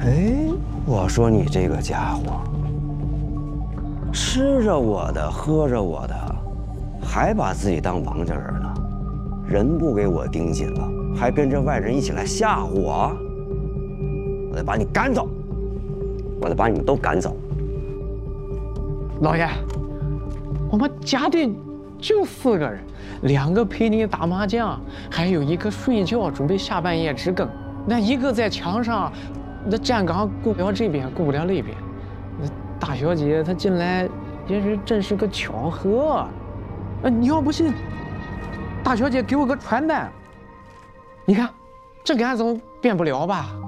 哎，我说你这个家伙，吃着我的，喝着我的，还把自己当王家人呢，人不给我盯紧了，还跟着外人一起来吓唬我，我得把你赶走，我得把你们都赶走。 老爷，我们家里就4个人，2个陪你打麻将，还有1个睡觉，准备下半夜值更。那1个在墙上，那站岗顾不了这边，顾不了那边。那大小姐她进来也是真是个巧合。你要不信，大小姐给我个传单，你看，这赶走变不了吧？